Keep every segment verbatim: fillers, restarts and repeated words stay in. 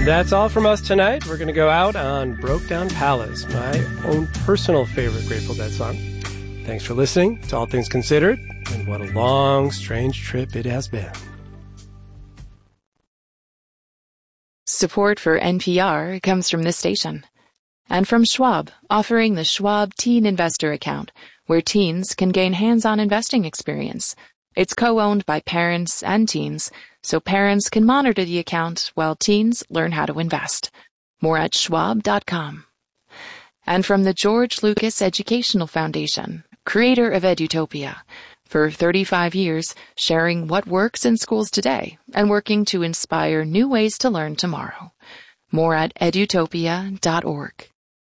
That's all from us tonight. We're going to go out on Broke Down Palace, my own personal favorite Grateful Dead song. Thanks for listening to All Things Considered, and what a long, strange trip it has been. Support for N P R comes from this station. And from Schwab, offering the Schwab Teen Investor Account, where teens can gain hands-on investing experience. It's co-owned by parents and teens, so parents can monitor the account while teens learn how to invest. More at schwab dot com. And from the George Lucas Educational Foundation, creator of Edutopia, for thirty-five years, sharing what works in schools today and working to inspire new ways to learn tomorrow. More at edutopia dot org.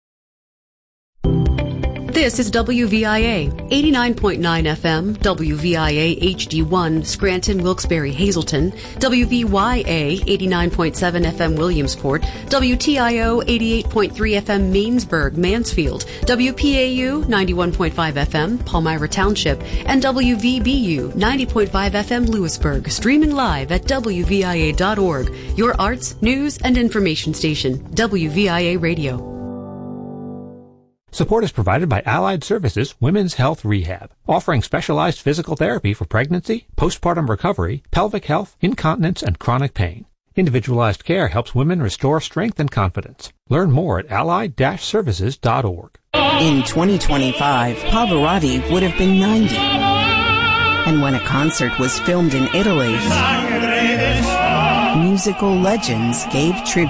This is W V I A, eighty-nine point nine F M, W V I A H D one, Scranton, Wilkes-Barre, Hazleton, W V Y A, eighty-nine point seven F M, Williamsport, W T I O, eighty-eight point three F M, Mainsburg, Mansfield, W P A U, ninety-one point five F M, Palmyra Township, and W V B U, ninety point five F M, Lewisburg, streaming live at W V I A dot org, your arts, news, and information station, W V I A Radio. Support is provided by Allied Services Women's Health Rehab, offering specialized physical therapy for pregnancy, postpartum recovery, pelvic health, incontinence, and chronic pain. Individualized care helps women restore strength and confidence. Learn more at allied dash services dot org. In twenty twenty-five, Pavarotti would have been ninety. And when a concert was filmed in Italy, musical legends gave tribute.